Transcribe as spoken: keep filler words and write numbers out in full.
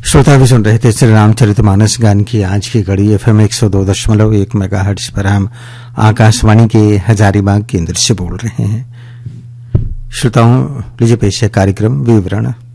श्रोता भी सुन रहे थे श्री रामचरितमानस गान की आज की कड़ी एफएम एक सौ दो दशमलव एक मेगाहर्ट्ज पर हम आकाशवाणी के हजारीबाग केंद्र से बोल रहे हैं। श्रोताओं, लीजिए पेश है कार्यक्रम विवरण।